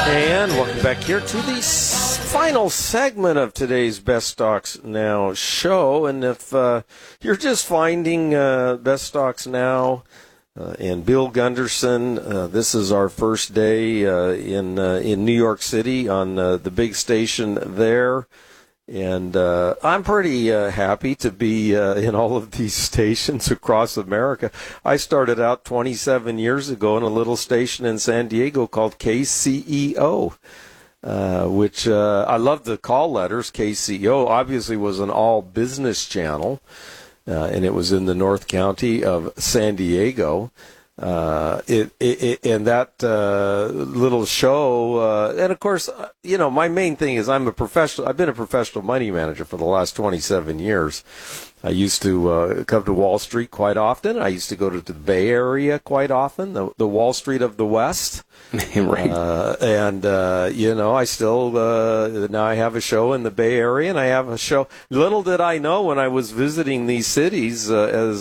And welcome back here to the final segment of today's Best Stocks Now show. And if you're just finding Best Stocks Now and Bill Gunderson, this is our first day in New York City on the big station there. And I'm pretty happy to be in all of these stations across America. I started out 27 years ago in a little station in San Diego called KCEO, which I love the call letters. KCEO obviously was an all-business channel, and it was in the North County of San Diego. And that little show, and of course, my main thing is I've been a professional money manager for the last 27 years. I used to come to Wall Street quite often. I used to go to the Bay Area quite often, the Wall Street of the West. Right. I still, now I have a show in the Bay Area, and I have a show. Little did I know when I was visiting these cities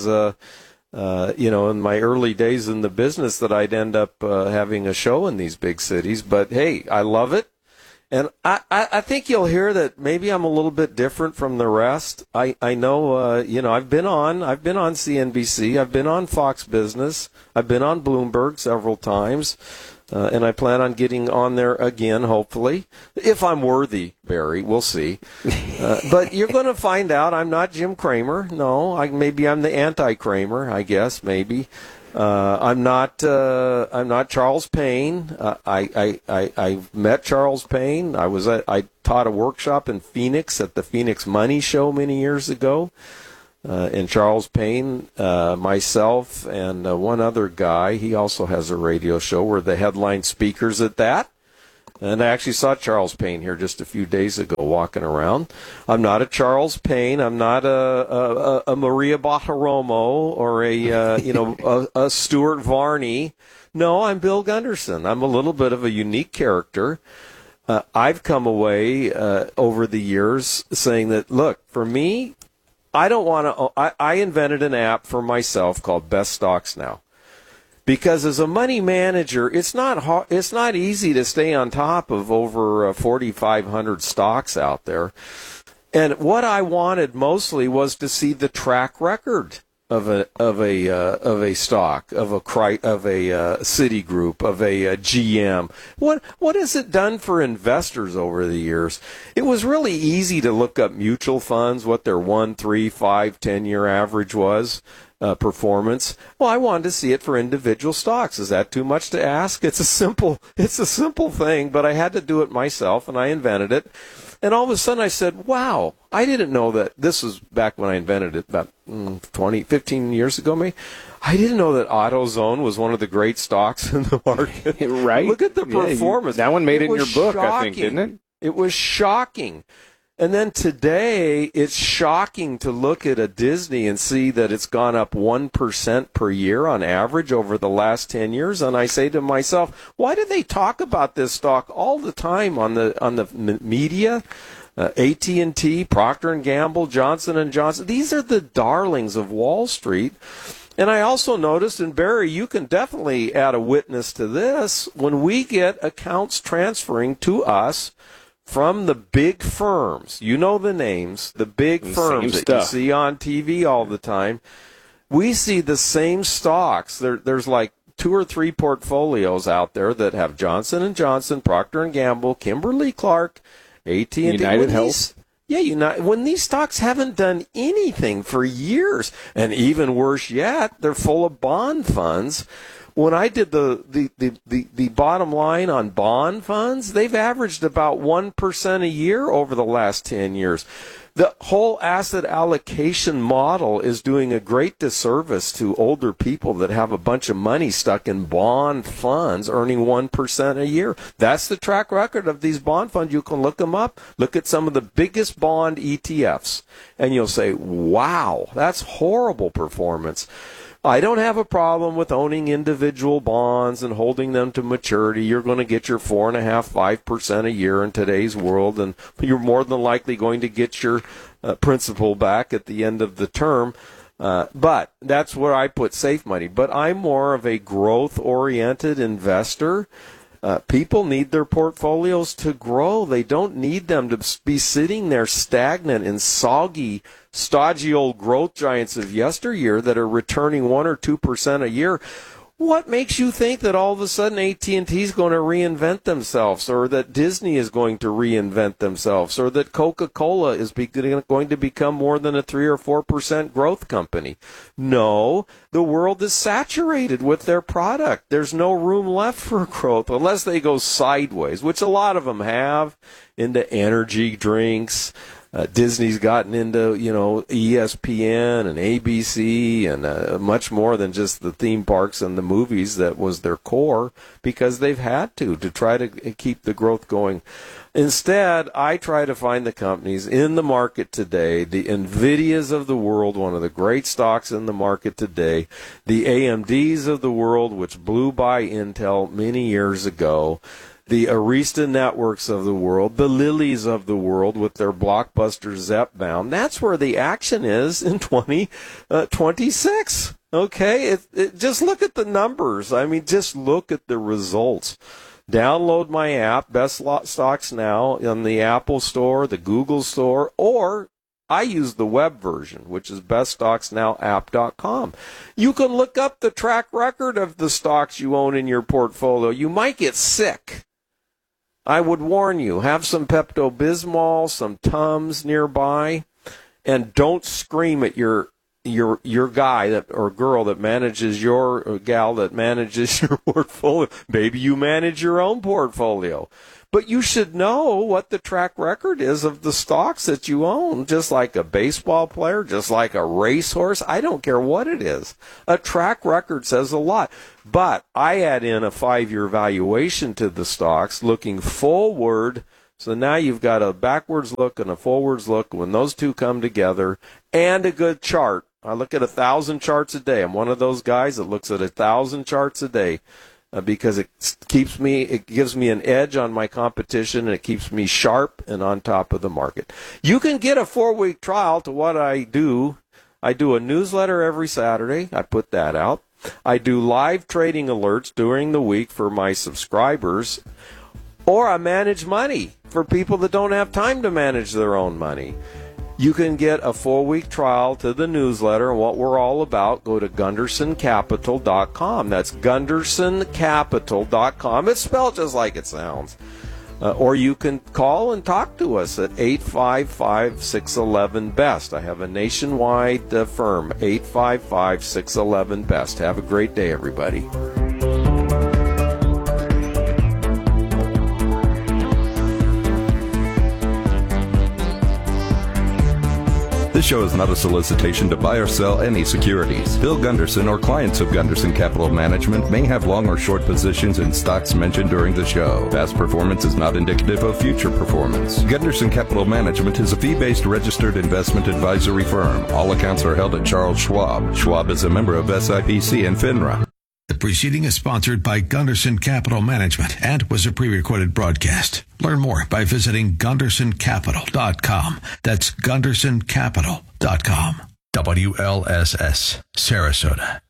in my early days in the business that I'd end up having a show in these big cities. But, hey, I love it. And I think you'll hear that maybe I'm a little bit different from the rest. I know, I've been on CNBC. I've been on Fox Business. I've been on Bloomberg several times. And I plan on getting on there again, hopefully. If I'm worthy, Barry, we'll see. But you're going to find out I'm not Jim Cramer. No, maybe I'm the anti-Cramer, I guess, maybe. I'm not Charles Payne. I've met Charles Payne. I taught a workshop in Phoenix at the Phoenix Money Show many years ago. And Charles Payne, myself, and one other guy, he also has a radio show. We're the headline speakers at that. And I actually saw Charles Payne here just a few days ago walking around. I'm not a Charles Payne. I'm not a Maria Bartiromo or a Stuart Varney. No, I'm Bill Gunderson. I'm a little bit of a unique character. I've come away over the years saying that, look, for me, I don't want to. I invented an app for myself called Best Stocks Now, because as a money manager, it's not easy to stay on top of over 4,500 stocks out there. And what I wanted mostly was to see the track record of a stock, of a Citigroup, of a GM. What has it done for investors over the years? It was really easy to look up mutual funds, what their 1, 3, 5, 10-year average was, performance. Well, I wanted to see it for individual stocks. Is that too much to ask? It's a simple thing, but I had to do it myself, and I invented it. And all of a sudden I said, wow, I didn't know that. This was back when I invented it, about 15 years ago, maybe. I didn't know that AutoZone was one of the great stocks in the market. Right. Look at the performance. That one made it in your book, shocking. I think, didn't it? It was shocking. And then today, it's shocking to look at a Disney and see that it's gone up 1% per year on average over the last 10 years. And I say to myself, why do they talk about this stock all the time on the media? AT&T, Procter & Gamble, Johnson & Johnson. These are the darlings of Wall Street. And I also noticed, and Barry, you can definitely add a witness to this, when we get accounts transferring to us from the big firms, you know the names, the big firms that you see on TV all the time, we see the same stocks. There's like 2 or 3 portfolios out there that have Johnson & Johnson, Procter & Gamble, Kimberly-Clark, AT&T. United Health. Yeah, when these stocks haven't done anything for years, and even worse yet, they're full of bond funds. When I did the bottom line on bond funds, they've averaged about 1% a year over the last 10 years. The whole asset allocation model is doing a great disservice to older people that have a bunch of money stuck in bond funds earning 1% a year. That's the track record of these bond funds. You can look them up. Look at some of the biggest bond ETFs, and you'll say, wow, that's horrible performance. I don't have a problem with owning individual bonds and holding them to maturity. You're going to get your 4.5%, 5% a year in today's world, and you're more than likely going to get your principal back at the end of the term. But that's where I put safe money. But I'm more of a growth-oriented investor. People need their portfolios to grow. They don't need them to be sitting there stagnant in soggy, stodgy old growth giants of yesteryear that are returning 1 or 2% a year. What makes you think that all of a sudden AT&T is going to reinvent themselves, or that Disney is going to reinvent themselves, or that Coca-Cola is going to become more than a 3 or 4% growth company? No, the world is saturated with their product. There's no room left for growth unless they go sideways, which a lot of them have, into energy drinks. Disney's gotten into, ESPN and ABC and much more than just the theme parks and the movies that was their core, because they've had to try to keep the growth going. Instead, I try to find the companies in the market today, the NVIDIAs of the world, one of the great stocks in the market today, the AMDs of the world, which blew by Intel many years ago, the Arista Networks of the world, the Lillys of the world with their blockbuster Zepbound. That's where the action is in 2026. Okay? Just look at the numbers. I mean, just look at the results. Download my app, Best Stocks Now, on the Apple Store, the Google Store, or I use the web version, which is beststocksnowapp.com. You can look up the track record of the stocks you own in your portfolio. You might get sick. I would warn you, have some Pepto-Bismol, some Tums nearby, and don't scream at your guy or girl that manages your gal that manages your portfolio. Maybe you manage your own portfolio. But you should know what the track record is of the stocks that you own, just like a baseball player, just like a racehorse. I don't care what it is. A track record says a lot. But I add in a 5-year valuation to the stocks, looking forward. So now you've got a backwards look and a forwards look. When those two come together, and a good chart. I look at 1,000 charts a day. I'm one of those guys that looks at 1,000 charts a day. Because it gives me an edge on my competition, and it keeps me sharp and on top of the market. You can get a 4-week trial to what I do. I do a newsletter every Saturday. I put that out. I do live trading alerts during the week for my subscribers, or I manage money for people that don't have time to manage their own money. You can get a 4-week trial to the newsletter and what we're all about. Go to GundersonCapital.com. That's GundersonCapital.com. It's spelled just like it sounds. Or you can call and talk to us at 855-611-BEST. I have a nationwide firm, 855-611-BEST. Have a great day, everybody. This show is not a solicitation to buy or sell any securities. Bill Gunderson or clients of Gunderson Capital Management may have long or short positions in stocks mentioned during the show. Past performance is not indicative of future performance. Gunderson Capital Management is a fee-based registered investment advisory firm. All accounts are held at Charles Schwab. Schwab is a member of SIPC and FINRA. The preceding is sponsored by Gunderson Capital Management and was a pre-recorded broadcast. Learn more by visiting GundersonCapital.com. That's GundersonCapital.com. WLSS, Sarasota.